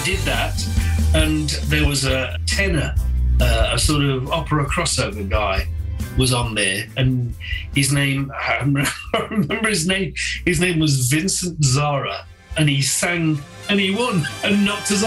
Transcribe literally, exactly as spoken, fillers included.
did that, and there was a tenor, uh, a sort of opera crossover guy was on there, and his name, I remember his name, his name was Vincent Zara, and he sang and he won and knocked us